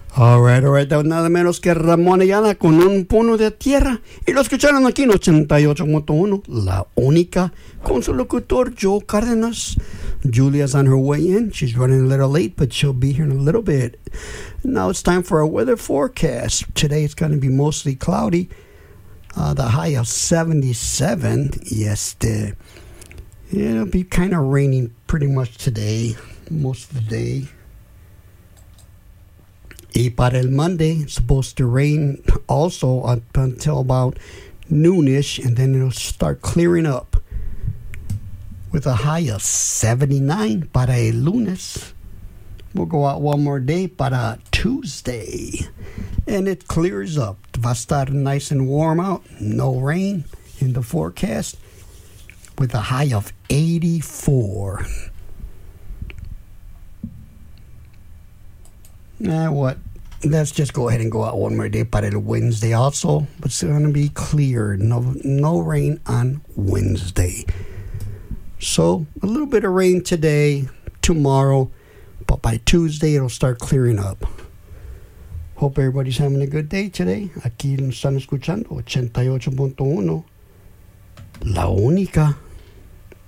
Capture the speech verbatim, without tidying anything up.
Alright, alright, nada menos que Ramón Ayala con Un Puño de Tierra. Y lo escucharon aquí en ochenta y ocho punto uno, La Única, con su locutor Joe Cárdenas. Julia's on her way in. She's running a little late, but she'll be here in a little bit. Now it's time for our weather forecast. Today it's going to be mostly cloudy. Uh, the high of seventy-seven. Yes, the, it'll be kind of raining pretty much today, most of the day. Y para el Monday, it's supposed to rain also up until about noonish, and then it'll start clearing up with a high of seventy-nine para el lunes. We'll go out one more day para Tuesday, and it clears up. Va a estar nice and warm out, no rain in the forecast, with a high of eighty-four. Now what? Let's just go ahead and go out one more day para el Wednesday also. But it's going to be clear. No, no rain on Wednesday. So a little bit of rain today, tomorrow, but by Tuesday it'll start clearing up. Hope everybody's having a good day today. Aquí nos están escuchando ochenta y ocho punto uno, La Única.